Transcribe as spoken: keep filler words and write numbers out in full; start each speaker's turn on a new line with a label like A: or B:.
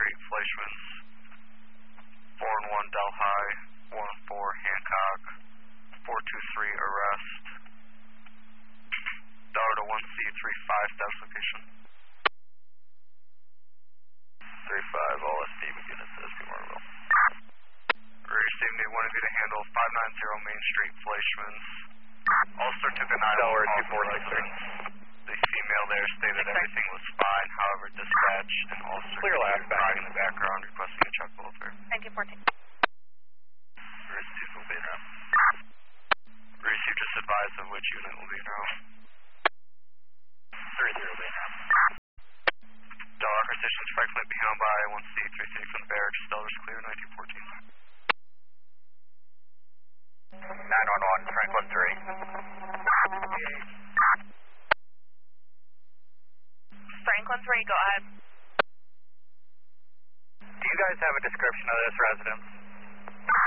A: Street, Fleischman's, four and one Delhi, four and four Hancock, four two three arrest, dollar to one C three five status location.
B: three five, all S D units, S D Marville.
A: Receiving me, wanted me to handle five nine zero Main Street, Fleischman's. Ulster took a nine
B: Delaware
A: one
B: two four six six.
A: The female there stated everything was fine, however, dispatch and Ulster
B: Clear last back
A: in the background requesting a check welfare.
C: nineteen fourteen.
B: Received will be now.
A: Received, just advised of which unit will be now.
B: three zero will be now.
A: Delaware Precision is frightfully behind by one C three six on the barracks. Stellar's clear, nineteen fourteen.
B: nine one one, Franklin three.
C: Franklin three, go ahead.
B: Do you guys have a description of this residence?